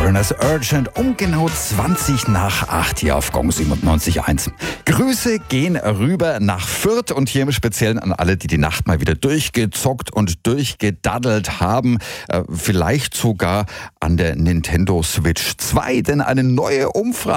Foreigners Urgent um genau 20 nach 8 hier auf Gong 97.1. Grüße gehen rüber nach Fürth und hier im Speziellen an alle, die die Nacht mal wieder durchgezockt und durchgedaddelt haben. Vielleicht sogar an der Nintendo Switch 2, denn eine neue Umfrage